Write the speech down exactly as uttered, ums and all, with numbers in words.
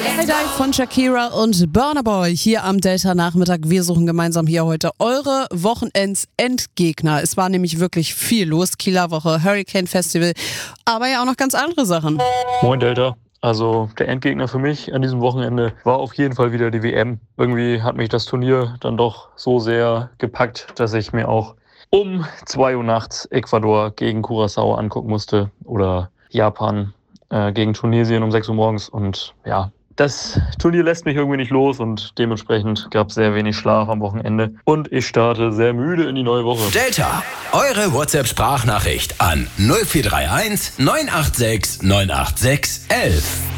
Hey Dive von Shakira und Burna Boy hier am Delta-Nachmittag. Wir suchen gemeinsam hier heute eure Wochenends-Endgegner. Es war nämlich wirklich viel los. Kieler Woche, Hurricane Festival, aber ja auch noch ganz andere Sachen. Moin Delta. Also der Endgegner für mich an diesem Wochenende war auf jeden Fall wieder die W M. Irgendwie hat mich das Turnier dann doch so sehr gepackt, dass ich mir auch um zwei Uhr nachts Ecuador gegen Curaçao angucken musste oder Japan äh, gegen Tunesien um sechs Uhr morgens. Und ja, das Turnier lässt mich irgendwie nicht los und dementsprechend gab es sehr wenig Schlaf am Wochenende. Und ich starte sehr müde in die neue Woche. Delta, eure WhatsApp-Sprachnachricht an null vier drei eins neun acht sechs neun acht sechs eins eins.